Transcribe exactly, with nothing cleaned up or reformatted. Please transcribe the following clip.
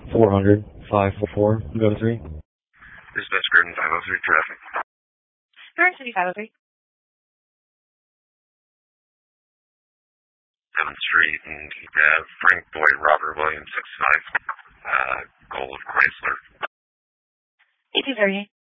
four hundred, five four four, go to three. Dispatch Garden five oh three, traffic. Garden City five oh three. seventh Street and uh, Frank Boyd, Robert Williams, six five, uh, Gold Chrysler. eighteen thirty-eight.